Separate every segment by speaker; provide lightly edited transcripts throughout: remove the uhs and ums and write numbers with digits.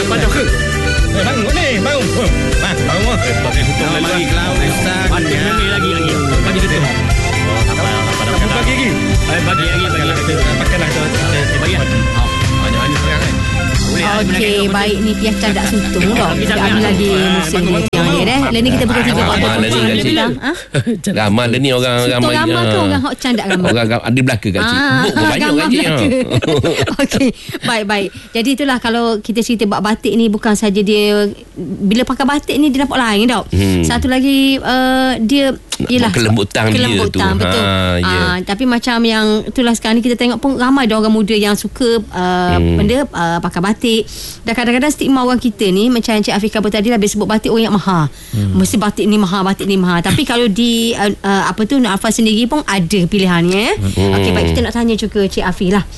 Speaker 1: Baca ke? Bangun ni, bangun. Bangun.
Speaker 2: Mari kelau Ustaz.
Speaker 1: Pagi lagi. Pagi kita. Apa pagi lagi? Pagi lagi. Pakai lah tu. Bagi. Banyak sekarang kan.
Speaker 3: Okey, baik ni Piah Candak Sutong tau. Kita ambil lagi musim ni dah. Lain ni kita buka tiga
Speaker 2: Ramal ni orang
Speaker 3: Sutong ramal ke orang hok candak ramal?
Speaker 2: Orang ada belaka kat cik. Banyak kat cik.
Speaker 3: Okey, baik. Jadi itulah kalau kita cerita bab batik ni bukan saja dia bila pakai batik ni dia nampak lain tau. Satu lagi dia ialah
Speaker 2: kelembutan dia tu.
Speaker 3: Betul. Tapi macam yang itulah sekarang ni kita tengok pun ramai ada orang muda yang suka benda pakai batik. Dan kadang-kadang stigma orang kita ni macam Encik Afika tadi lah, bila sebut batik orang yang mahal. Mesti batik ni mahal. Tapi kalau di Nur Alfa sendiri pun ada pilihannya. Okey, baik, kita nak tanya juga Cik Afi lah.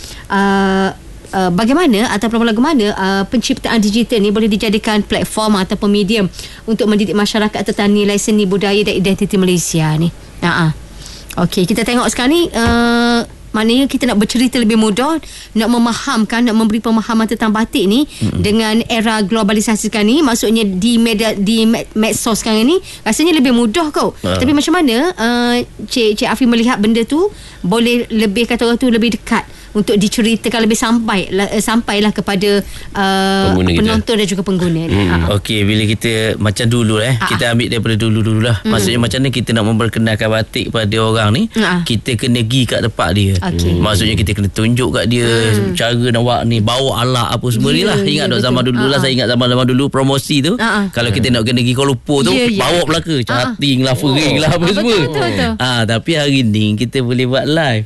Speaker 3: Bagaimana ataupun bagaimana penciptaan digital ni boleh dijadikan platform ataupun medium untuk mendidik masyarakat tentang nilai seni budaya dan identiti Malaysia ni. Okey, kita tengok sekarang ni maknanya kita nak bercerita lebih mudah, nak memahamkan, nak memberi pemahaman tentang batik ni dengan era globalisasi sekarang ni, maksudnya di media, di medsos sekarang ni rasanya lebih mudah kau. Tapi macam mana Cik Afi melihat benda tu boleh lebih, kata orang tu, lebih dekat untuk diceritakan lebih sampailah kepada penonton dan juga pengguna ni.
Speaker 4: Okey, bila kita macam dulu kita ambil daripada dulu-dululah. Maksudnya macam mana kita nak memperkenalkan batik pada orang ni, kita kena pergi kat tempat dia. Maksudnya kita kena tunjuk kat dia cara nak buat ni, bawa alat apa semua ni lah. Ingat tak zaman dulu lah, saya ingat zaman dulu promosi tu, kalau kita nak kena pergi Kuala Lumpur tu, bawa belaka, cutting lah, fering lah apa semua. Tapi hari ni kita boleh buat live.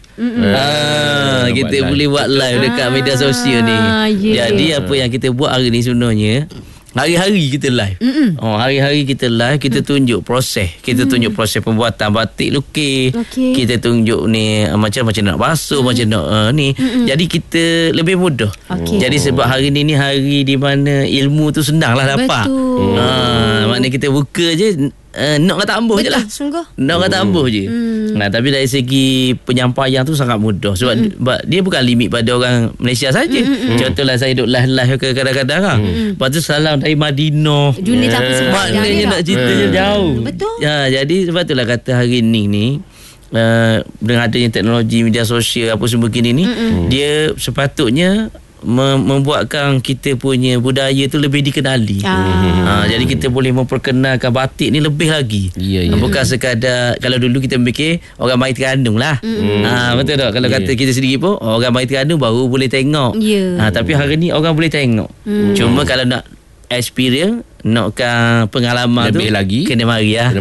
Speaker 4: Kita boleh buat live dekat media sosial ni. Jadi apa yang kita buat hari ni sebenarnya, hari-hari kita live. Hari-hari kita live, kita tunjuk proses. Kita tunjuk proses pembuatan batik lukis. Kita tunjuk ni macam nak basuh, macam nak ni. Jadi kita lebih mudah. Jadi sebab hari ni hari di mana ilmu tu senang lah dapat. Maknanya kita buka je, nak kata ambuh je lah. Nak kata ambuh je. Tapi dari segi penyampaian tu sangat mudah. Sebab dia bukan limit pada orang Malaysia saja. Contohlah saya duduk live ke kadang-kadang kan. Lepas tu salam dari Madinah.
Speaker 3: Dunia tak semua.
Speaker 4: Maknanya nak cerita jauh.
Speaker 3: Betul.
Speaker 4: Jadi sebab itulah kata hari ni dengan adanya teknologi media sosial apa semua begini ni, dia sepatutnya membuatkan kita punya budaya tu lebih dikenali. Jadi kita boleh memperkenalkan batik ni lebih lagi. Bukan sekadar kalau dulu kita fikir orang mai Terengganu lah. Betul tak? Kalau kata kita sendiri pun orang mai Terengganu baru boleh tengok. Tapi hari ni orang boleh tengok. Cuma kalau nak experience, nakkan pengalaman lebih tu lagi, kena mari lah.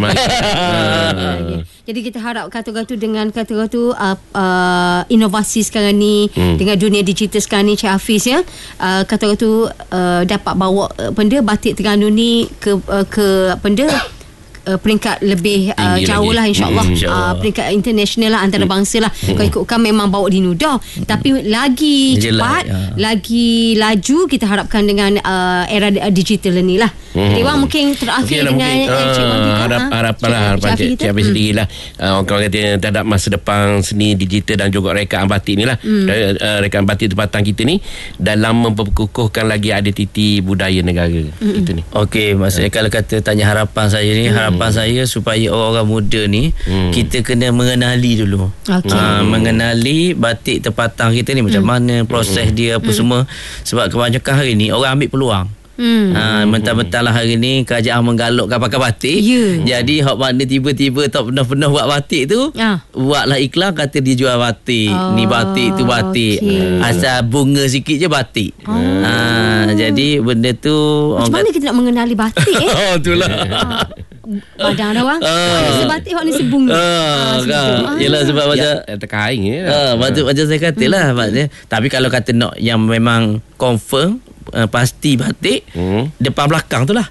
Speaker 3: Jadi kita harap kata-kata dengan kata-kata inovasi sekarang ni, dengan dunia digital sekarang ni, Cik Hafiz ya, kata-kata dapat bawa benda batik Terengganu ni ke benda peringkat lebih jauh lah, insyaAllah. Peringkat international lah, antarabangsa lah. Kalau ikutkan memang bawa di Nudah, tapi lagi cepat, lagi laju kita harapkan dengan era digital ni lah. Jadi Wang mungkin terakhir dengan Cik Wang juga.
Speaker 2: Harapan Cik Habis sendiri lah. Orang kata terhadap masa depan seni digital dan juga rekaan batik ni lah. Rekaan batik tempatan kita ni dalam memperkukuhkan lagi identiti budaya negara. Itu ni.
Speaker 4: Okey, maksudnya kalau kata tanya harapan saya ni, harapan saya supaya orang-orang muda ni kita kena mengenali dulu. Mengenali batik tempatan kita ni macam mana proses dia apa semua. Sebab kebanyakan hari ni orang ambil peluang. Mentang-mentang lah hari ni kerajaan menggalakkan pakai batik. Jadi hak mana tiba-tiba tak pernah buat batik tu, buatlah iklan kata dia jual batik. Ni batik tu batik. Asal bunga sikit je batik. Jadi benda tu
Speaker 3: macam mana kita nak mengenali batik
Speaker 4: itulah.
Speaker 3: Badan dah bang. Ni batik, hak ni sebunga.
Speaker 4: Yelah sebab macam
Speaker 2: terkain je.
Speaker 4: Macam saya kata lah. Tapi kalau kata nak yang memang confirm pasti batik, depan belakang tu lah.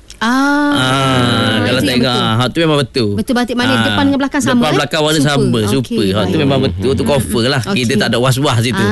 Speaker 4: Kalau tengok hak tu memang betul.
Speaker 3: Betul batik mana depan dengan belakang sama.
Speaker 4: Depan belakang warna sama, super. Hak tu memang betul, tu cover lah. Kita tak ada was-was situ.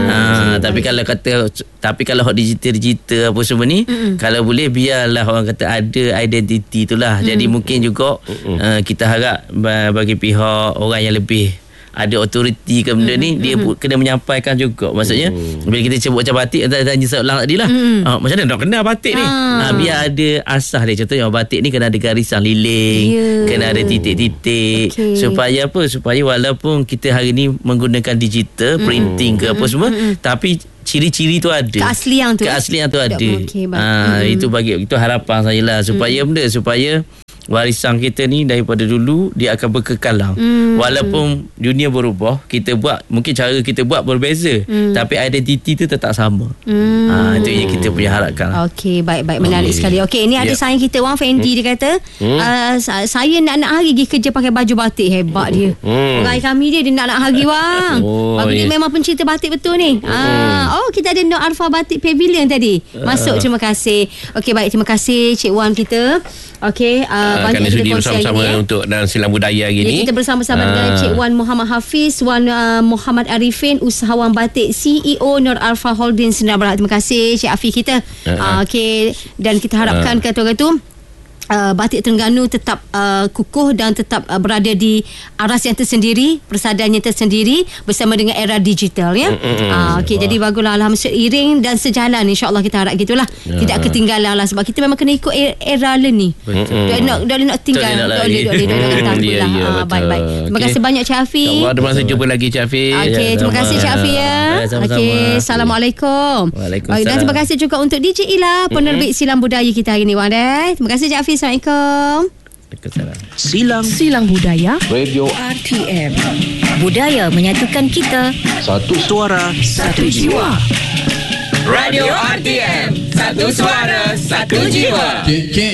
Speaker 4: Tapi kalau hak digital apa semua ni, kalau boleh biarlah orang kata ada identiti tu lah. Jadi mungkin juga kita harap bagi pihak orang yang lebih ada autoriti ke benda ni, dia kena menyampaikan juga. Maksudnya bila kita sebut macam batik, tanya seorang tadi lah, macam mana nak kenal batik ni, biar ada asas dia. Contohnya batik ni kena ada garisan liling, kena ada titik-titik, supaya apa, supaya walaupun kita hari ni menggunakan digital printing ke apa semua, tapi ciri-ciri tu ada, keaslian tu ada. Itu bagi, itu harapan saya lah, supaya supaya warisan kita ni daripada dulu dia akan berkekalan. Walaupun dunia berubah, kita buat, mungkin cara kita buat berbeza, tapi identiti tu tetap sama. Itu yang kita punya harapkan.
Speaker 3: Okey, baik, menarik sekali. Okey, ini ada saing kita Wang Fendi, dia kata saya nak hari pergi kerja pakai baju batik. Hebat dia. Orang kami dia nak hari Wang. Dia memang pencinta batik betul ni. Kita ada Nur Arfa Batik Pavilion tadi masuk. Terima kasih. Okey, baik, terima kasih Cik Wan kita. Okey,
Speaker 2: kerana sudi bersama-sama untuk dalam silang budaya hari ni.
Speaker 3: Kita bersama-sama dengan Cik Wan Muhammad Hafiz, Wan Muhammad Arifin, usahawan batik, CEO Nur Arfa Holdings Sdn Bhd. Terima kasih Cik Afi kita. Okey, dan kita harapkan kata-kata batik Terengganu tetap kukuh dan tetap berada di aras yang tersendiri, persadaannya tersendiri bersama dengan era digital, ya. Okey, jadi baguslah, alhamdulillah, seiring dan sejalan, insya-Allah kita harap gitulah. Tidak ketinggalan lah, sebab kita memang kena ikut era learning. Dah nak tinggal, baik. Terima kasih banyak Cik Afi.
Speaker 2: InsyaAllah ada masa jumpa lagi Cik Afi.
Speaker 3: Okey, terima kasih Cik Afi ya. Okey, Assalamualaikum.
Speaker 4: Waalaikumsalam.
Speaker 3: Dan terima kasih juga untuk DJ Ila, penerbit silang budaya kita hari ni, Wan. Terima kasih Cik Afi. Assalamualaikum.
Speaker 5: Silang Budaya
Speaker 6: Radio
Speaker 5: RTM. Budaya menyatukan kita.
Speaker 6: Satu suara,
Speaker 5: satu jiwa.
Speaker 7: Radio RTM, satu suara, satu jiwa.